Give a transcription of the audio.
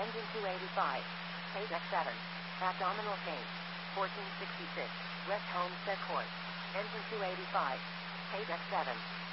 Engine 285. Page X7. Abdominal pain. 1466. West Homestead Court. Engine 285. Page X7.